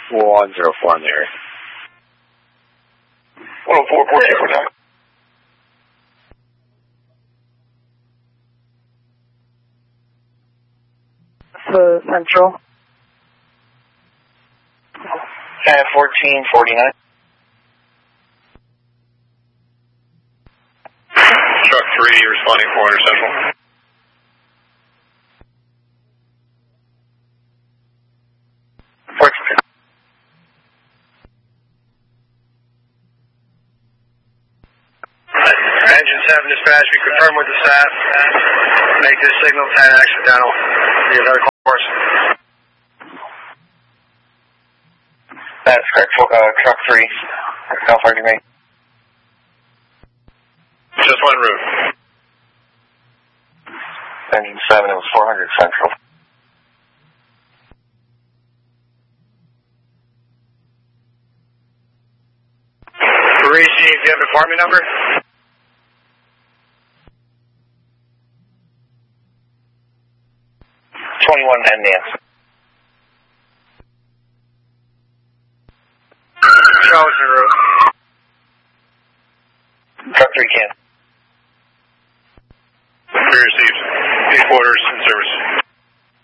104 in the area. 104, 1449. Central. And 1449. Truck 3 responding 400 Central. Engine 7 dispatch, we confirm with the SAP. Make this signal 10 accidental. The other course. That's correct. Truck 3. How far do you make? Just one route. Engine 7, it was 400 Central. Parisi, do you have a department number? And Nancy. Chosen route. Truck 3 can. We received. Headquarters,